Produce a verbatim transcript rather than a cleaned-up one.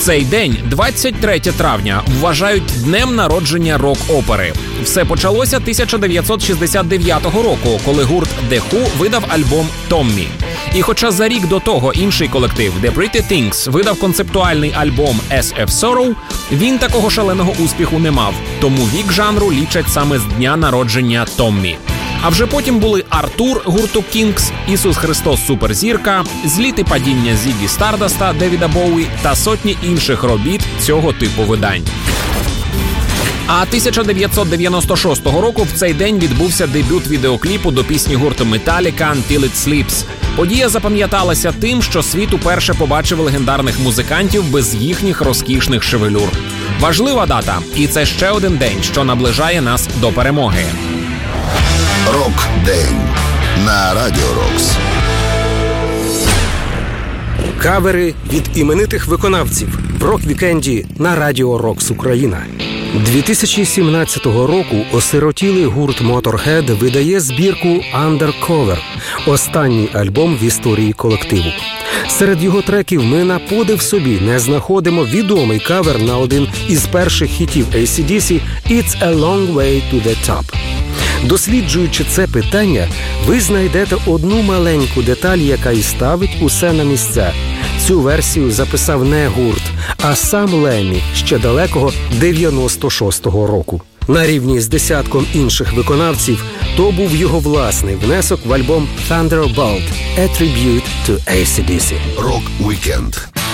Цей день, двадцять третє травня, вважають днем народження рок-опери. Все почалося тисяча дев'ятсот шістдесят дев'ятого року, коли гурт The Who видав альбом «Томмі». І хоча за рік до того інший колектив The Pretty Things видав концептуальний альбом «As of Sorrow», він такого шаленого успіху не мав, тому вік жанру лічать саме з дня народження Томмі. А вже потім були Артур гурту Кінгс, Ісус Христос Суперзірка, Зліт і падіння Зіггі Стардаста Девіда Боуї та сотні інших робіт цього типу видань. А тисяча дев'ятсот дев'яносто шостого року в цей день відбувся дебют відеокліпу до пісні гурту Metallica «Until It Sleeps». Подія запам'яталася тим, що світ уперше побачив легендарних музикантів без їхніх розкішних шевелюр. Важлива дата, і це ще один день, що наближає нас до перемоги. Рок-день на Радіо Рокс. Кавери від іменитих виконавців в рок-вікенді на Радіо Рокс Україна. дві тисячі сімнадцятого року осиротілий гурт Motorhead видає збірку Undercover – останній альбом в історії колективу. Серед його треків ми на подив собі не знаходимо відомий кавер на один із перших хітів ей сі ді сі «It's a long way to the top». Досліджуючи це питання, ви знайдете одну маленьку деталь, яка і ставить усе на місця. Цю версію записав не гурт, а сам Леммі ще далекого дев'яносто шостого року. На рівні з десятком інших виконавців, то був його власний внесок в альбом Thunderbolt – A Tribute to ей сі ді сі. Рок-вікенд